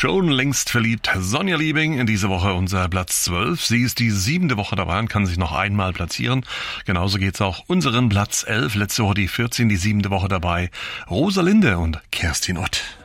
Schon längst verliebt. Sonja Liebing in dieser Woche unser Platz 12. Sie ist die 7. Woche dabei und kann sich noch einmal platzieren. Genauso geht's auch unseren Platz 11. Letzte Woche die 14, die 7. Woche dabei. Rosalinde und Kerstin Ott.